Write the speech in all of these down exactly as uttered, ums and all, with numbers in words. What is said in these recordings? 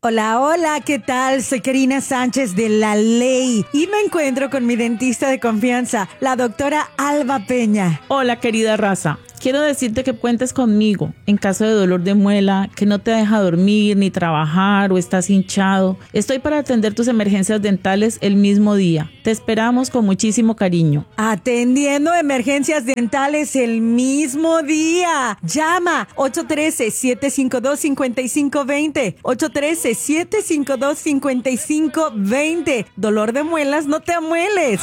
Hola, hola, ¿qué tal? Soy Karina Sánchez de La Ley y me encuentro con mi dentista de confianza, la doctora Alba Peña. Hola, querida raza. Quiero decirte que cuentes conmigo en caso de dolor de muela, que no te deja dormir ni trabajar o estás hinchado. Estoy para atender tus emergencias dentales el mismo día. Te esperamos con muchísimo cariño. Atendiendo emergencias dentales el mismo día. Llama ocho uno tres, siete cinco dos, cinco cinco dos cero. ocho uno tres, siete cinco dos, cinco cinco dos cero. Dolor de muelas, no te amueles.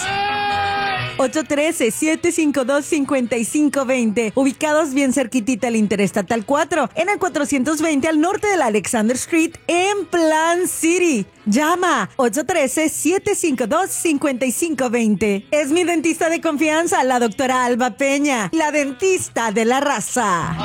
ocho uno tres, siete cinco dos, cinco cinco dos cero. Ubicados bien cerquitita al Interestatal cuatro, en el cuatrocientos veinte al norte de la Alexander Street, en Plant City. Llama ocho uno tres, siete cinco dos, cinco cinco dos cero. Es mi dentista de confianza, la doctora Alba Peña, la dentista de la raza.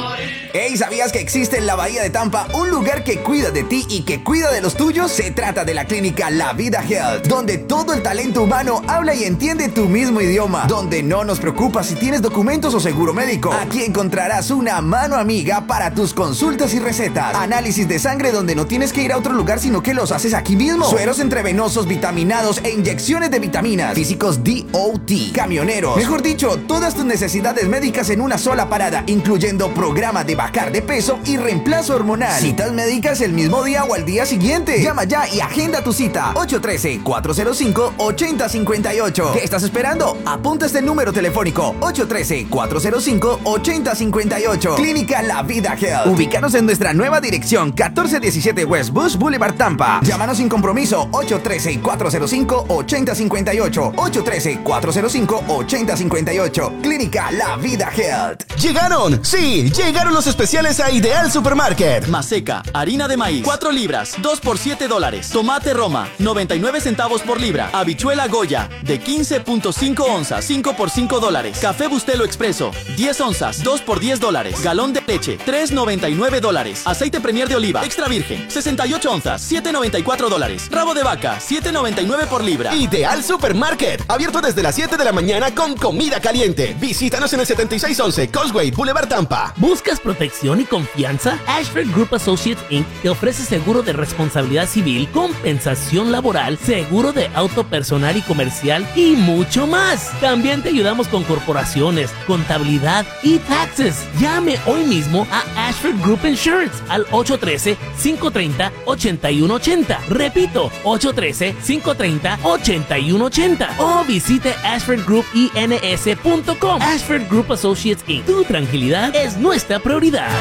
Hey, ¿sabías que existe en la Bahía de Tampa un lugar que cuida de ti y que cuida de los tuyos? Se trata de la clínica La Vida Health, donde todo el talento humano habla y entiende tu mismo idioma, donde no nos preocupa si tienes documentos o seguro médico. Aquí encontrarás una mano amiga para tus consultas y recetas. Análisis de sangre donde no tienes que ir a otro lugar, sino que los haces aquí mismo. Sueros intravenosos, vitaminados e inyecciones de vitaminas. Físicos D O T, camioneros. Mejor dicho, todas tus necesidades médicas en una sola parada, incluyendo programa de bajar de peso y reemplazo hormonal. Citas médicas el mismo día o al día siguiente. Llama ya y agenda tu cita. ocho uno tres, cuatro cero cinco, ocho cero cinco ocho. ¿Qué estás esperando? Apunta este número telefónico: ocho uno tres, cuatro cero cinco, ocho cero cinco ocho. Clínica La Vida Health. Ubícanos en nuestra nueva dirección, catorce diecisiete West Bush Boulevard, Tampa. Llámanos sin compromiso, ocho uno tres, cuatro cero cinco, ocho cero cinco ocho. ocho uno tres, cuatro cero cinco, ocho cero cinco ocho. Clínica La Vida Health. ¡Llegaron! ¡Sí! ¡Llegaron los especiales a Ideal Supermarket! Maseca, harina de maíz, cuatro libras, dos por siete dólares. Tomate Roma, noventa y nueve centavos por libra. Habichuela Goya, de quince punto cinco onzas, cinco por cinco dólares. Café Bustelo Expreso, diez onzas, dos por diez dólares. Galón de leche, tres noventa y nueve dólares. Aceite Premier de oliva, extra virgen, sesenta y ocho onzas, siete noventa y cuatro dólares. Rabo de vaca, siete noventa y nueve por libra. Ideal Supermarket, abierto desde las siete de la mañana con comida caliente. Visítanos en el setenta y seis once Causeway Boulevard, Tampa. ¿Buscas protección y confianza? Ashford Group Associates incorporated te ofrece seguro de responsabilidad civil, compensación laboral, seguro de auto personal y comercial y mucho más. También te ayudamos con corporaciones, contabilidad y taxes. Llame hoy mismo a Ashford Group Insurance al ocho uno tres, cinco tres cero, ocho uno ocho cero. Repito, ocho uno tres, cinco tres cero, ocho uno ocho cero. O visite ashford group ins punto com. Ashford Group Associates incorporated. Tu tranquilidad es nuestra prioridad.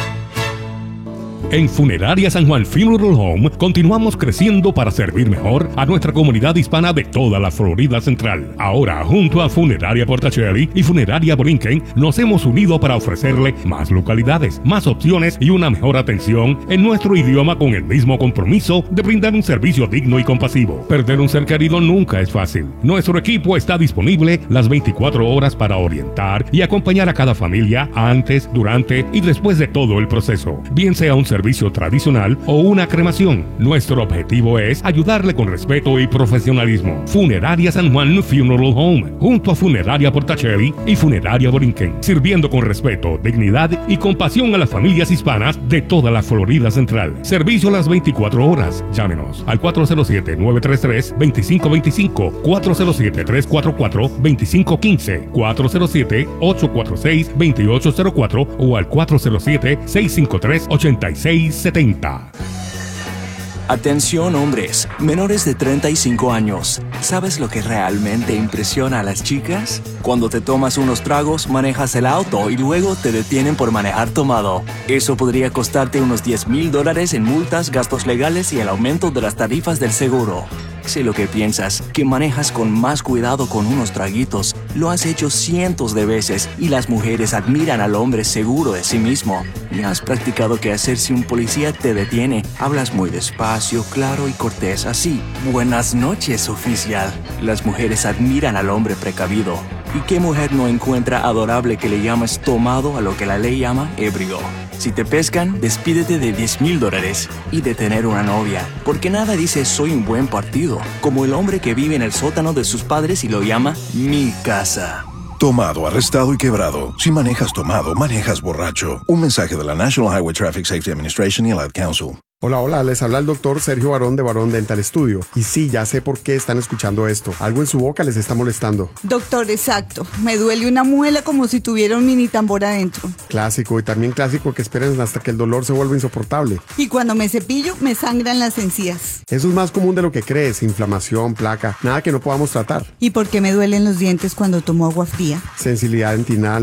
En Funeraria San Juan Funeral Home continuamos creciendo para servir mejor a nuestra comunidad hispana de toda la Florida Central. Ahora, junto a Funeraria Portacelli y Funeraria Borinquen, nos hemos unido para ofrecerle más localidades, más opciones y una mejor atención en nuestro idioma, con el mismo compromiso de brindar un servicio digno y compasivo. Perder un ser querido nunca es fácil. Nuestro equipo está disponible las veinticuatro horas para orientar y acompañar a cada familia antes, durante y después de todo el proceso, bien sea un servicio servicio tradicional o una cremación. Nuestro objetivo es ayudarle con respeto y profesionalismo. Funeraria San Juan Funeral Home, junto a Funeraria Portacelli y Funeraria Borinquen, sirviendo con respeto, dignidad y compasión a las familias hispanas de toda la Florida Central. Servicio a las veinticuatro horas. Llámenos al cuatro cero siete, nueve tres tres, dos cinco dos cinco, cuatro cero siete, tres cuatro cuatro, dos cinco uno cinco, cuatro cero siete, ocho cuatro seis, dos ocho cero cuatro o al cuatro cero siete, seis cinco tres, ocho seis setenta. Atención hombres, menores de treinta y cinco años. ¿Sabes lo que realmente impresiona a las chicas? Cuando te tomas unos tragos, manejas el auto y luego te detienen por manejar tomado. Eso podría costarte unos diez mil dólares en multas, gastos legales y el aumento de las tarifas del seguro. Sé lo que piensas, que manejas con más cuidado con unos traguitos. Lo has hecho cientos de veces y las mujeres admiran al hombre seguro de sí mismo. Y has practicado qué hacer si un policía te detiene. Hablas muy despacio, claro y cortés, así. Buenas noches, oficial. Las mujeres admiran al hombre precavido. ¿Y qué mujer no encuentra adorable que le llames tomado a lo que la ley llama ebrio? Si te pescan, despídete de diez mil dólares y de tener una novia, porque nada dice soy un buen partido, como el hombre que vive en el sótano de sus padres y lo llama mi casa. Tomado, arrestado y quebrado. Si manejas tomado, manejas borracho. Un mensaje de la National Highway Traffic Safety Administration y el Ad Council. Hola, hola, les habla el doctor Sergio Barón de Barón Dental Studio. Y sí, ya sé por qué están escuchando esto. Algo en su boca les está molestando. Doctor, exacto. Me duele una muela como si tuviera un mini tambor adentro. Clásico, y también clásico que esperen hasta que el dolor se vuelva insoportable. Y cuando me cepillo, me sangran las encías. Eso es más común de lo que crees. Inflamación, placa, nada que no podamos tratar. ¿Y por qué me duelen los dientes cuando tomo agua fría? Sensibilidad dentinal,